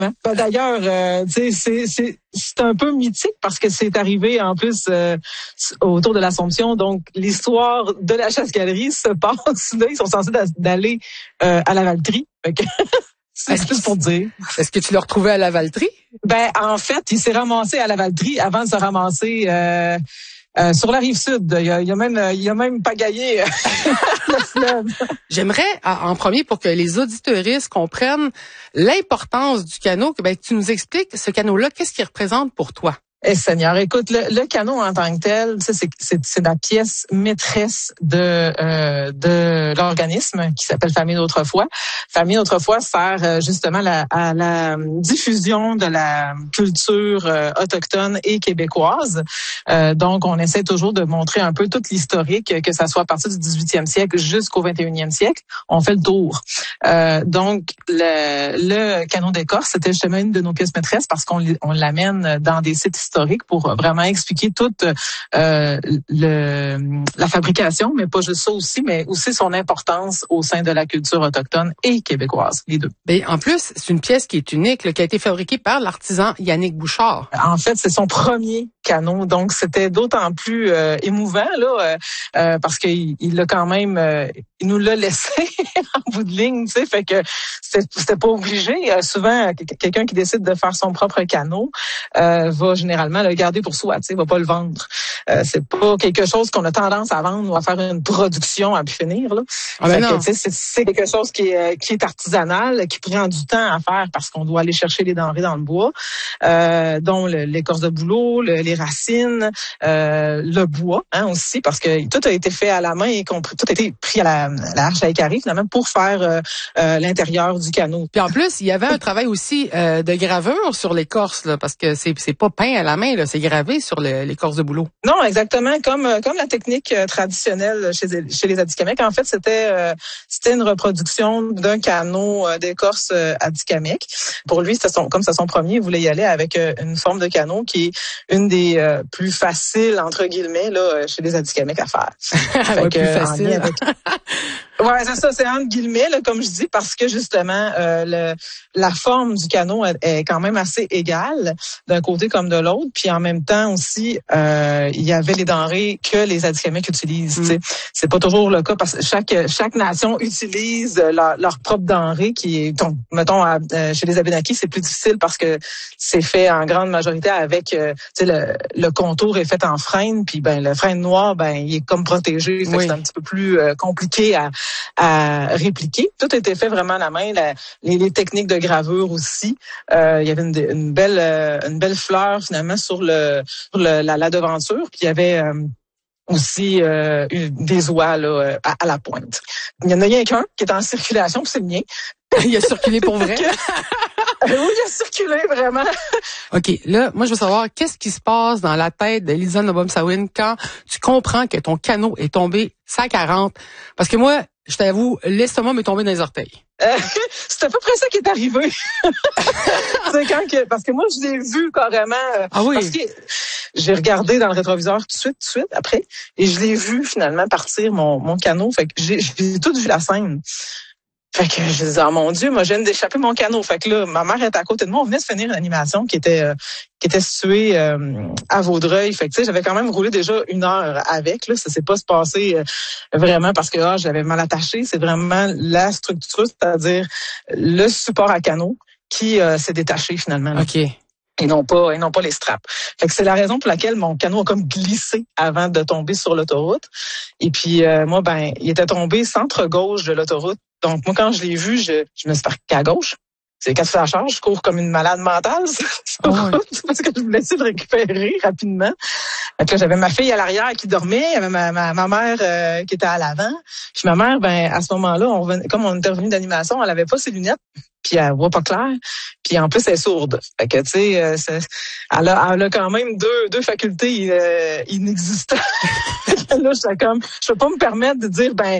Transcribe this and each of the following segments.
D'ailleurs, c'est un peu mythique parce que c'est arrivé en plus autour de l'Assomption. Donc, l'histoire de la chasse-galerie se passe là. Ils sont censés d'aller à la Valtrie. C'est plus pour dire. Est-ce que tu l'as retrouvé à la Valtrie? En fait, il s'est ramassé à la Valtrie avant de se ramasser sur la rive sud. Il y a même pagaillé le fleuve. J'aimerais, en premier, pour que les auditeuristes comprennent l'importance du canot, que tu nous expliques ce canot-là, qu'est-ce qu'il représente pour toi? Seigneur, écoute, le canot en tant que tel, c'est la pièce maîtresse de l'organisme qui s'appelle Famille d'Autrefois. Famille d'Autrefois sert justement à la diffusion de la culture autochtone et québécoise. Donc, on essaie toujours de montrer un peu toute l'historique, que ça soit à partir du 18e siècle jusqu'au 21e siècle. On fait le tour. Donc, le canot d'écorce, c'était justement une de nos pièces maîtresses parce qu'on l'amène dans des sites historique pour vraiment expliquer toute la fabrication, mais pas juste ça aussi, mais aussi son importance au sein de la culture autochtone et québécoise, les deux. En plus, c'est une pièce qui est unique, là, qui a été fabriquée par l'artisan Yannick Bouchard. En fait, c'est son premier canot, donc c'était d'autant plus émouvant là, parce qu'il l'a quand même, il nous l'a laissé en bout de ligne, tu sais, fait que c'était pas obligé. Souvent, quelqu'un qui décide de faire son propre canot va généralement le garder pour soi, tu sais, va pas le vendre. C'est pas quelque chose qu'on a tendance à vendre ou à faire une production à pu finir là. C'est quelque chose qui est artisanal, qui prend du temps à faire parce qu'on doit aller chercher les denrées dans le bois, dont l'écorce de bouleau, les racines, le bois aussi, parce que tout a été fait à la main, y compris tout a été pris à la hache à écarie finalement pour faire l'intérieur du canot. Puis en plus, il y avait un travail aussi de gravure sur l'écorce là, parce que c'est pas peint à la main là, c'est gravé sur l'écorce de bouleau. Non, exactement, comme la technique traditionnelle chez les Atikamekw. En fait, c'était une reproduction d'un canot d'écorce Atikamekw. Pour lui, comme c'est son premier, il voulait y aller avec une forme de canot qui est une des plus faciles entre guillemets là chez les Atikamekw à faire. Plus facile. Ouais, c'est ça, c'est entre guillemets là, comme je dis, parce que justement la forme du canot est quand même assez égale d'un côté comme de l'autre, puis en même temps aussi il y avait les denrées que les Atikamekw utilisent. C'est pas toujours le cas parce que chaque nation utilise leur propre denrée qui est, mettons chez les Abénaquis, c'est plus difficile parce que c'est fait en grande majorité avec le contour est fait en frêne, puis le frêne noir il est comme protégé, fait que c'est un petit peu plus compliqué à répliquer. Tout était fait vraiment à la main, les techniques de gravure aussi. Il y avait une belle fleur finalement sur la devanture, puis il y avait aussi des oies là, à la pointe. Il y en a rien qu'un qui est en circulation, puis c'est le mien. Il a circulé pour vrai? Oui, il a circulé vraiment. OK, là, moi, je veux savoir, qu'est-ce qui se passe dans la tête de Lisa Nobom-Sawin quand tu comprends que ton canot est tombé 140? Parce que moi, je t'avoue, l'estomac m'est tombé dans les orteils. C'est à peu près ça qui est arrivé. Parce que moi, je l'ai vu carrément. Ah oui? Parce que j'ai regardé dans le rétroviseur tout de suite après, et je l'ai vu finalement partir mon canot. Fait que j'ai tout vu la scène. Fait que je disais, oh mon Dieu, moi, je viens d'échapper mon canot. Fait que là, ma mère était à côté de moi. On venait de finir une animation qui était située à Vaudreuil. Fait que, tu sais, j'avais quand même roulé déjà 1 heure avec. Là, ça s'est pas se passé vraiment parce que j'avais mal attaché. C'est vraiment la structure, c'est-à-dire le support à canot qui s'est détaché finalement. Là. OK. Et non pas les straps. Fait que c'est la raison pour laquelle mon canot a comme glissé avant de tomber sur l'autoroute. Et puis moi, il était tombé centre-gauche de l'autoroute. Donc moi, quand je l'ai vu, je me suis parqué à gauche. C'est quand tu fais la charge, je cours comme une malade mentale parce que je voulais essayer de récupérer rapidement. Fait que là, j'avais ma fille à l'arrière qui dormait, il y avait ma mère qui était à l'avant. Puis ma mère, à ce moment-là, comme on était revenu d'animation, elle avait pas ses lunettes, puis elle voit pas clair, puis en plus elle est sourde. Fait que tu sais, elle a quand même deux facultés inexistantes. Là, j'étais comme, je peux pas me permettre de dire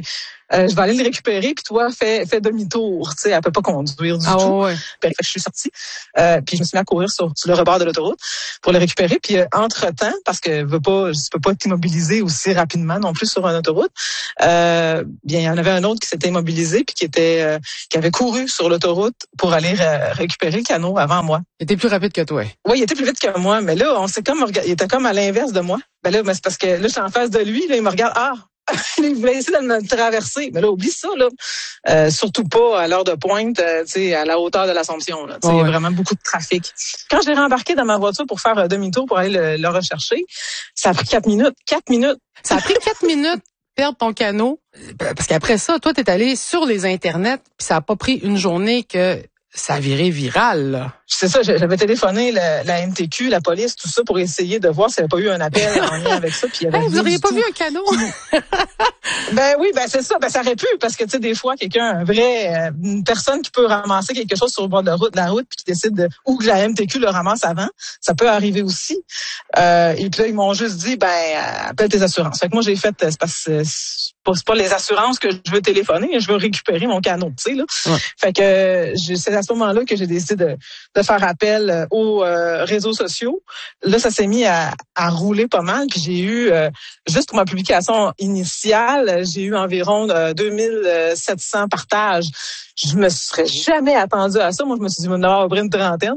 je vais aller le récupérer, puis toi, fais demi-tour. Tu sais, elle peut pas conduire du tout. Ouais. Fait que je suis sortie, puis je me suis mis à courir sur le rebord de l'autoroute pour le récupérer. Puis entre-temps, parce que je peux pas t'immobiliser aussi rapidement non plus sur une autoroute, bien il y en avait un autre qui s'était immobilisé puis qui avait couru sur l'autoroute pour aller récupérer le canot avant moi. Il était plus rapide que toi. Oui, il était plus vite que moi, mais là, il était comme à l'inverse de moi. Ben là, c'est parce que là, je suis en face de lui, là, il me regarde, il voulait essayer de me traverser. Mais là, oublie ça, là. Surtout pas à l'heure de pointe, tu sais, à la hauteur de l'Assomption, là. Tu sais, il y a vraiment beaucoup de trafic. Quand je l'ai rembarqué dans ma voiture pour faire un demi-tour pour aller le rechercher, ça a pris 4 minutes. 4 minutes. Ça a pris 4 minutes perdre ton canot. Parce qu'après ça, toi, t'es allé sur les internets, puis ça a pas pris une journée que ça a viré viral, là. C'est ça, j'avais téléphoné la MTQ, la police, tout ça, pour essayer de voir s'il n'y avait pas eu un appel en lien avec ça. Puis vous n'auriez pas vu un canot? Ben oui, ben c'est ça. Ben ça aurait pu, parce que tu sais, des fois, une personne qui peut ramasser quelque chose sur le bord de la route, puis qui décide ou que la MTQ le ramasse avant, ça peut arriver aussi. Et puis là, ils m'ont juste dit, appelle tes assurances. Fait que moi, j'ai fait, c'est parce que c'est pas les assurances que je veux téléphoner, je veux récupérer mon canot, tu sais, là. Ouais. Fait que c'est à ce moment-là que j'ai décidé de faire appel aux réseaux sociaux. Là, ça s'est mis à rouler pas mal, puis j'ai eu, juste pour ma publication initiale, j'ai eu environ 2700 partages. Je me serais jamais attendue à ça. Moi, je me suis dit, on va avoir une trentaine.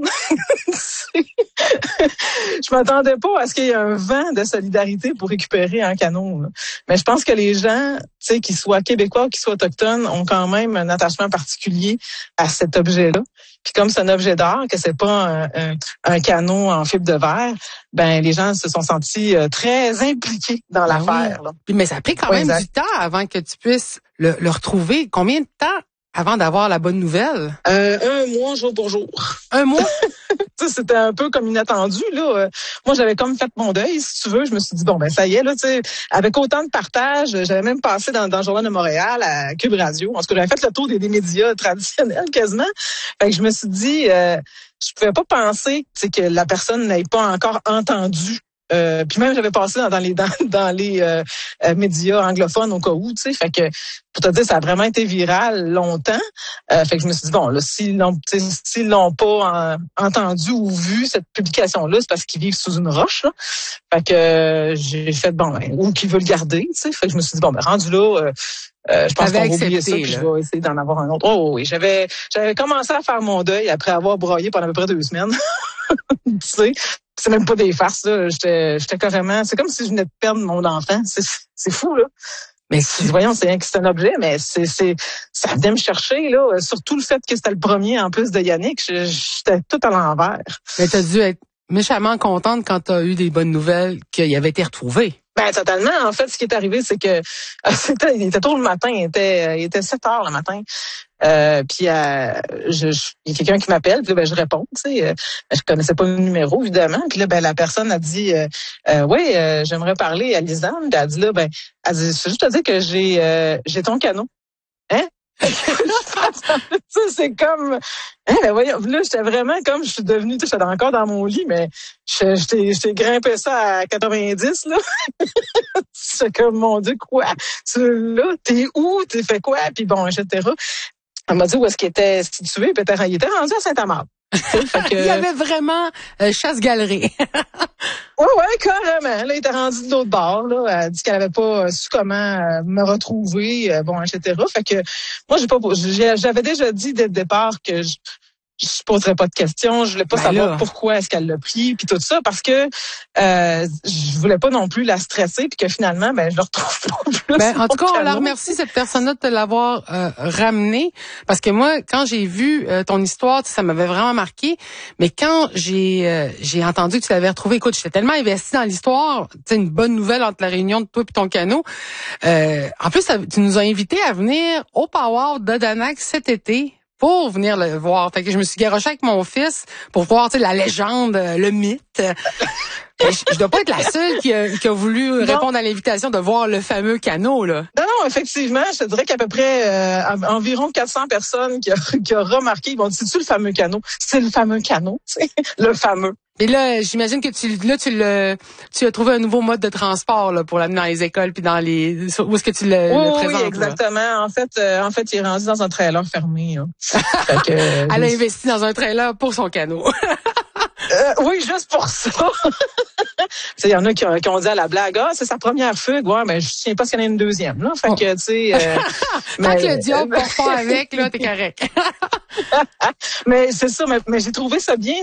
Je m'attendais pas à ce qu'il y ait un vent de solidarité pour récupérer un canot, là. Mais je pense que les gens, tu sais, qu'ils soient québécois ou qu'ils soient autochtones, ont quand même un attachement particulier à cet objet-là. Puis comme c'est un objet d'art, que c'est pas un canot en fibre de verre, ben les gens se sont sentis très impliqués dans l'affaire. Oui. Puis, mais ça a pris quand même du temps avant que tu puisses le retrouver. Combien de temps avant d'avoir la bonne nouvelle? 1 mois, jour pour jour. 1 mois? C'était un peu comme inattendu, là. Moi, j'avais comme fait mon deuil, si tu veux. Je me suis dit, bon, ben ça y est, là, tu sais, avec autant de partage, j'avais même passé dans le Journal de Montréal, à Cube Radio. En tout cas, j'avais fait le tour des médias traditionnels, quasiment. Fait que je me suis dit, je pouvais pas penser, tu sais, que la personne n'ait pas encore entendu. Puis même j'avais passé dans les médias anglophones au cas où, tu sais, fait que pour te dire, ça a vraiment été viral longtemps. Fait que je me suis dit, bon, là, s'ils l'ont pas entendu ou vu cette publication-là, c'est parce qu'ils vivent sous une roche, là. Fait que j'ai fait, ou qu'ils veulent le garder, tu sais. Fait que je me suis dit, bon, rendu là, je pense qu'on va oublier ça, puis je vais essayer d'en avoir un autre. Oh oui, j'avais commencé à faire mon deuil après avoir broyé pendant à peu près 2 semaines. Tu sais, c'est même pas des farces, là. J'étais carrément, c'est comme si je venais de perdre mon enfant. C'est fou, là. Mais voyons, c'est un objet, mais ça venait me chercher, là. Surtout le fait que c'était le premier, en plus de Yannick, j'étais tout à l'envers. Mais t'as dû être méchamment contente quand t'as eu des bonnes nouvelles qu'il avait été retrouvé. Ben totalement. En fait, ce qui est arrivé, c'est que il était tôt le matin, il était 7h le matin. Puis il y a quelqu'un qui m'appelle, puis là, je réponds, tu sais, je connaissais pas le numéro évidemment, puis là la personne a dit oui, j'aimerais parler à Lisanne, puis elle dit là elle dit je veux juste te dire que j'ai ton canot. Hein? C'est comme ben voyons, là j'étais vraiment comme je suis devenue, j'étais encore dans mon lit, mais j'étais grimpé ça à 90 là. C'est comme mon Dieu, quoi? Là, t'es où? T'es fait quoi? Puis bon, etc. Elle m'a dit où est-ce qu'il était situé, puis il était rendu à Saint-Amand. Il y avait vraiment chasse-galerie. Ouais, carrément. Là, il était rendu de l'autre bord. Là. Elle a dit qu'elle avait pas su comment me retrouver, etc. Fait que moi, j'avais déjà dit dès le départ que je poserais pas de questions, je voulais pas savoir pourquoi est-ce qu'elle l'a pris, puis tout ça, parce que je voulais pas non plus la stresser, puis que finalement, je le retrouve pas plus. En tout cas, on la remercie, cette personne-là, de te l'avoir ramené, parce que moi, quand j'ai vu ton histoire, ça m'avait vraiment marqué, mais quand j'ai entendu que tu l'avais retrouvé, écoute, j'étais tellement investie dans l'histoire, c'est une bonne nouvelle entre la réunion de toi et ton canot. En plus, tu nous as invités à venir au Power d'Odanak cet été, pour venir le voir. Fait que je me suis garochée avec mon fils pour voir, la légende, le mythe. Je dois pas être la seule qui a voulu répondre à l'invitation de voir le fameux canot, là. Non, effectivement, je te dirais qu'à peu près environ 400 personnes qui ont remarqué, ils vont dire, c'est-tu le fameux canot? C'est le fameux canot, le fameux. Et là, j'imagine que tu as trouvé un nouveau mode de transport là, pour l'amener dans les écoles puis dans les où est-ce que tu le présentes? Oui, exactement. Là? En fait, il est rendu dans un trailer fermé. Là. Fait que, elle a investi dans un trailer pour son canot. Oui, juste pour ça. Il y en a qui ont dit à la blague, c'est sa première fugue. Ouais, mais je ne sais pas s'il y en a une deuxième. Là. Fait que, tu sais. Tant que le diable part pas avec, là, t'es correct. Mais c'est ça. Mais j'ai trouvé ça bien